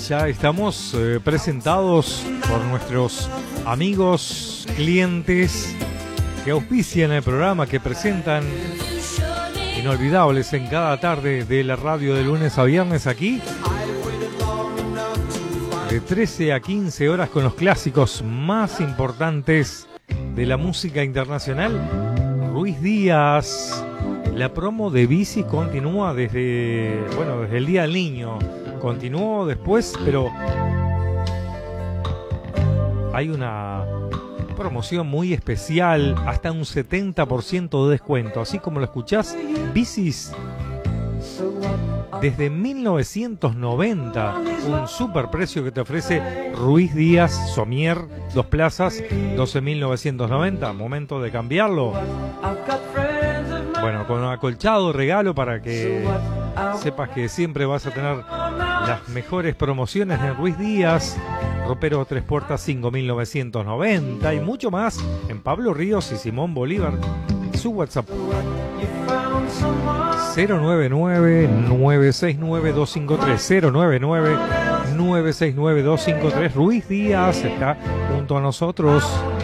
Ya estamos presentados por nuestros amigos, clientes que auspician el programa, que presentan inolvidables en cada tarde de la radio de lunes a viernes aquí. De 13 a 15 horas con los clásicos más importantes de la música internacional. Ruiz Díaz. La promo de bici continúa desde el Día del Niño. Continuó después, pero hay una promoción muy especial, hasta un 70% de descuento. Así como lo escuchás, bicis desde 1990, un super precio que te ofrece Ruiz Díaz Somier, 2 plazas, 12.990. Momento de cambiarlo. Bueno, con un acolchado regalo para que sepas que siempre vas a tener las mejores promociones de Ruiz Díaz. Ropero 3 puertas, 5.990 y mucho más en Pablo Ríos y Simón Bolívar. Su WhatsApp 099-969-253, 099-969-253. Ruiz Díaz está junto a nosotros.